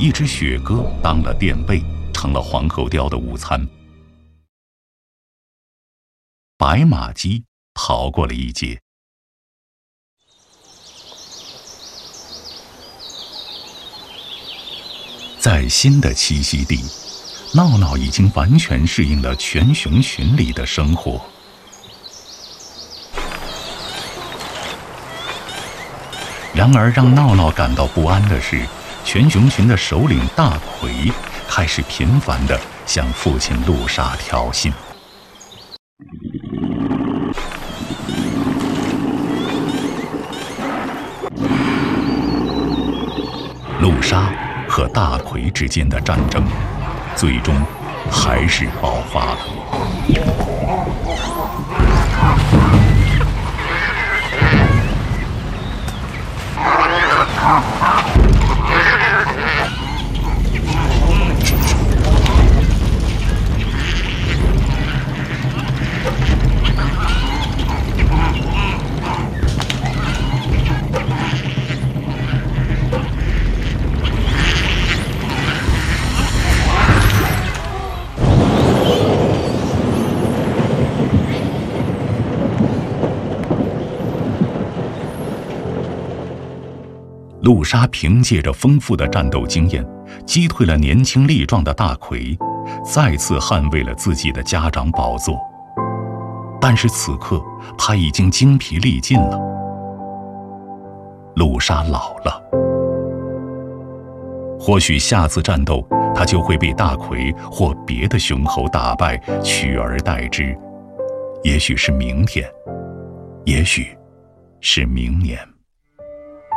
一只雪鸽当了垫背，成了皇后雕的午餐。白马鸡逃过了一劫。在新的栖息地，闹闹已经完全适应了全熊群里的生活。然而让闹闹感到不安的是，全熊群的首领大奎开始频繁地向父亲陆沙挑衅。陆沙和大奎之间的战争，最终还是爆发了。陆沙凭借着丰富的战斗经验，击退了年轻力壮的大奎，再次捍卫了自己的家长宝座。但是此刻，他已经精疲力尽了。陆沙老了，或许下次战斗，他就会被大奎或别的雄猴打败，取而代之。也许是明天，也许是明年。